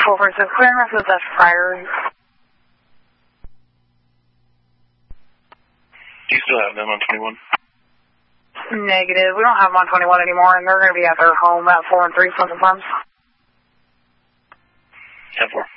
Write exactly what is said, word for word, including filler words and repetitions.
four four six, clearing rest of that's Friars. Do you still have them on twenty-one? Negative. We don't have them on twenty-one anymore, and they're going to be at their home at four and three, Pleasant Farms. ten four.